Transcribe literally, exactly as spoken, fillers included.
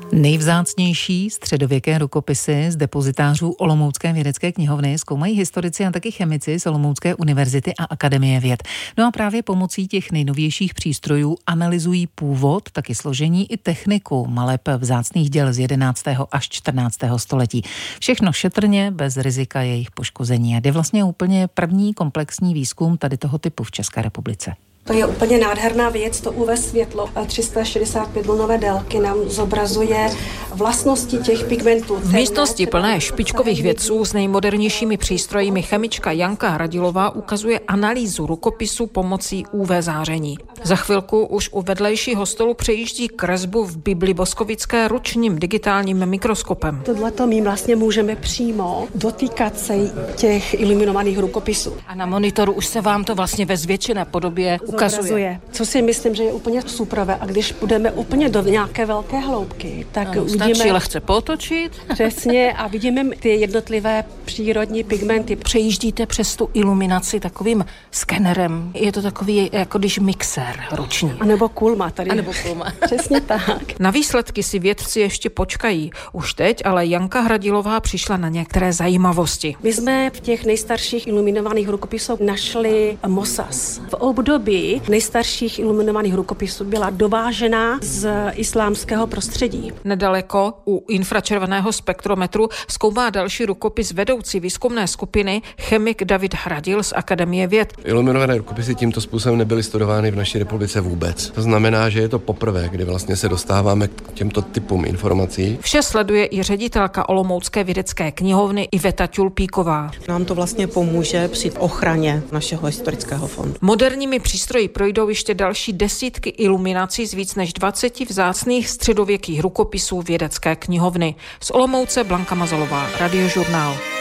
Nejvzácnější středověké rukopisy z depozitářů Olomoucké vědecké knihovny zkoumají historici a taky chemici z Olomoucké univerzity a Akademie věd. No a právě pomocí těch nejnovějších přístrojů analyzují původ, taky složení i techniku maleb vzácných děl z jedenáctého až čtrnáctého století. Všechno šetrně, bez rizika jejich poškození. A jde vlastně úplně první komplexní výzkum tady toho typu v České republice. To je úplně nádherná věc, to U V světlo tři sta šedesát pět vlnové délky nám zobrazuje vlastnosti těch pigmentů. V místnosti plné špičkových vědců s nejmodernějšími přístroji chemička Janka Hradilová ukazuje analýzu rukopisu pomocí U V záření. Za chvilku už u vedlejšího stolu přejíždí kresbu v Bibli Boskovické ručním digitálním mikroskopem. Tohleto my vlastně můžeme přímo dotýkat se těch iluminovaných rukopisů. A na monitoru už se vám to vlastně ve zvětšené podobě ukazuje. Co si myslím, že je úplně superové. A když budeme úplně do nějaké velké hloubky, tak ano, uvidíme... Stačí lehce potočit. Přesně a vidíme ty jednotlivé přírodní pigmenty. Přejíždíte přes tu iluminaci takovým skenerem. Je to takový, jako když mixér ruční. A nebo kulma tady. A nebo kulma. Přesně tak. Na výsledky si vědci ještě počkají. Už teď, ale Janka Hradilová přišla na některé zajímavosti. My jsme v těch nejstarších iluminovaných rukopisech našli mosas. V období nejstarších iluminovaných rukopisů byla dovážená z islámského prostředí. Nedaleko u infračerveného spektrometru zkoumá další rukopis vedoucí výzkumné skupiny chemik David Hradil z Akademie věd. Iluminované rukopisy tímto způsobem nebyly studovány v naší republice vůbec. To znamená, že je to poprvé, kdy vlastně se dostáváme k těmto typům informací. Vše sleduje i ředitelka Olomoucké vědecké knihovny Iveta Tulpíková. Nám to vlastně pomůže při ochraně našeho historického fondu. Moderními přístroji projdou ještě další desítky iluminací z víc než dvaceti vzácných středověkých rukopisů vědecké knihovny. Z Olomouce Blanka Mazalová, Radiožurnál.